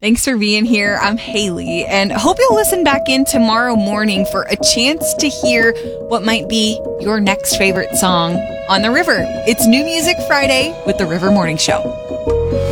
Thanks for being here. I'm Haley, and hope you'll listen back in tomorrow morning for a chance to hear what might be your next favorite song on the river. It's New Music Friday with the River Morning Show.